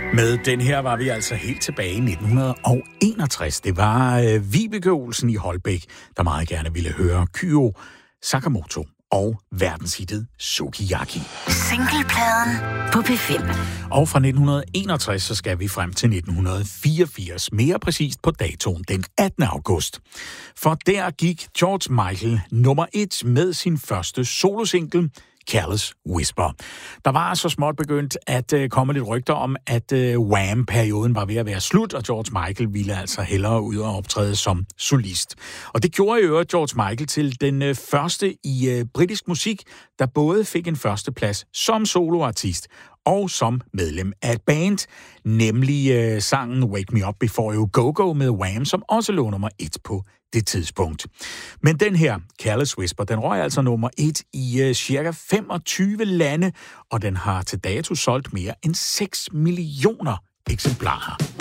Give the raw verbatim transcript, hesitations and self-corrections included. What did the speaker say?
Med den her var vi altså helt tilbage i nitten enogtres. Det var øh, Vibeke Olsen i Holbæk, der meget gerne ville høre Kyo Sakamoto og verdenshittet Sukiyaki. Singlepladen på P fem. Og fra nitten enogtres, så skal vi frem til nitten fireogfirs, mere præcist på datoen den attende august. For der gik George Michael nummer et med sin første solosingle, Careless Whisper. Der var så småt begyndt at uh, komme lidt rygter om, at uh, Wham-perioden var ved at være slut, og George Michael ville altså hellere ud og optræde som solist. Og det gjorde i øvrigt George Michael til den uh, første i uh, britisk musik, der både fik en førsteplads som soloartist og som medlem af et band, nemlig uh, sangen Wake Me Up Before You Go Go med Wham, som også lå nummer et på det tidspunkt. Men den her, Careless Whisper, den røg altså nummer et i uh, cirka femogtyve lande, og den har til dato solgt mere end seks millioner eksemplarer.